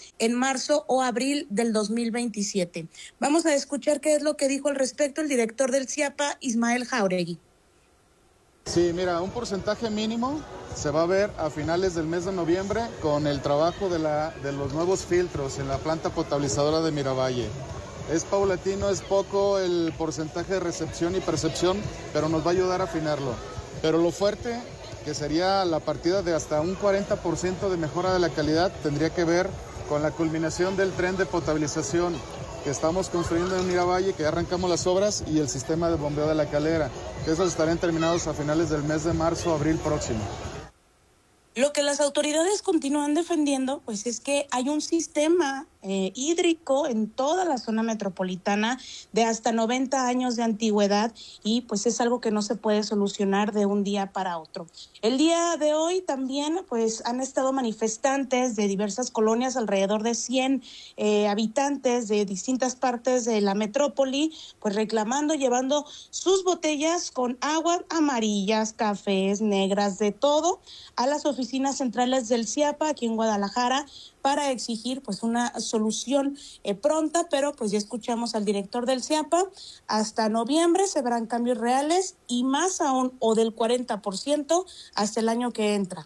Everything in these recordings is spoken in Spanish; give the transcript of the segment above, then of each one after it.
en marzo o abril del 2027. Vamos a escuchar qué es lo que dijo al respecto el director del CIAPA, Ismael Jáuregui. Sí, mira, un porcentaje mínimo se va a ver a finales del mes de noviembre con el trabajo de los nuevos filtros en la planta potabilizadora de Miravalle. Es paulatino, es poco el porcentaje de recepción y percepción, pero nos va a ayudar a afinarlo. Pero lo fuerte, que sería la partida de hasta un 40% de mejora de la calidad, tendría que ver con la culminación del tren de potabilización que estamos construyendo en Miravalle, que ya arrancamos las obras, y el sistema de bombeo de la calera, que esos estarán terminados a finales del mes de marzo o abril próximo. Lo que las autoridades continúan defendiendo, pues es que hay un sistema hídrico en toda la zona metropolitana de hasta 90 años de antigüedad y pues es algo que no se puede solucionar de un día para otro. El día de hoy también pues han estado manifestantes de diversas colonias, alrededor de 100 habitantes de distintas partes de la metrópoli, pues reclamando, llevando sus botellas con agua amarillas, cafés, negras, de todo, a las oficinas centrales del CIAPA aquí en Guadalajara para exigir pues una solución pronta, pero pues ya escuchamos al director del CIAPA, hasta noviembre se verán cambios reales y más aún o del 40% hasta el año que entra.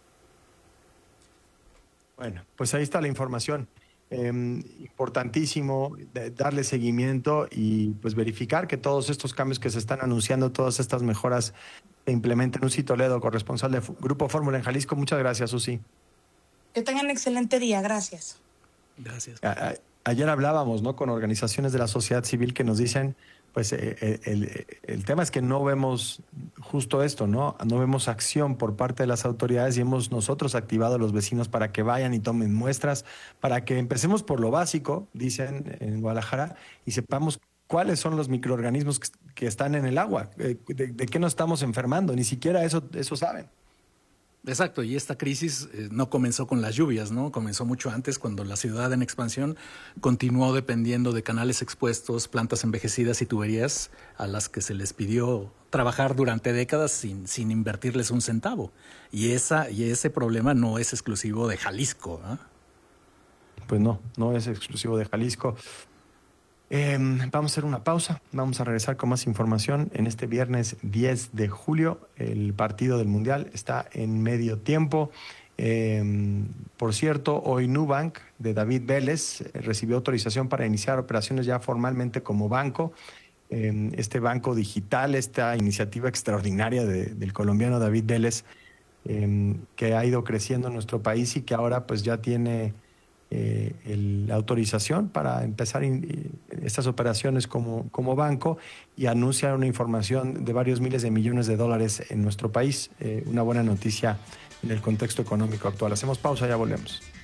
Bueno, pues ahí está la información. Importantísimo darle seguimiento y pues verificar que todos estos cambios que se están anunciando, todas estas mejoras se implementen. Susi Toledo, corresponsal de Grupo Fórmula en Jalisco. Muchas gracias, Susi. Que tengan un excelente día. Gracias. Gracias. Ayer hablábamos, ¿no?, con organizaciones de la sociedad civil que nos dicen, pues el tema es que no vemos justo esto, ¿no? No vemos acción por parte de las autoridades y hemos nosotros activado a los vecinos para que vayan y tomen muestras, para que empecemos por lo básico, dicen en Guadalajara, y sepamos cuáles son los microorganismos que están en el agua, de qué nos estamos enfermando, ni siquiera eso saben. Exacto, y esta crisis no comenzó con las lluvias, ¿no? Comenzó mucho antes, cuando la ciudad en expansión continuó dependiendo de canales expuestos, plantas envejecidas y tuberías a las que se les pidió trabajar durante décadas sin invertirles un centavo. Y ese problema no es exclusivo de Jalisco, ¿eh? Pues no es exclusivo de Jalisco. Vamos a hacer una pausa, vamos a regresar con más información. En este viernes 10 de julio, el partido del Mundial está en medio tiempo. Por cierto, hoy Nubank de David Vélez recibió autorización para iniciar operaciones ya formalmente como banco. Este banco digital, esta iniciativa extraordinaria del colombiano David Vélez, que ha ido creciendo en nuestro país y que ahora pues ya tiene la autorización para empezar estas operaciones como banco, y anuncia una información de varios miles de millones de dólares en nuestro país. Una buena noticia en el contexto económico actual. Hacemos pausa, ya volvemos.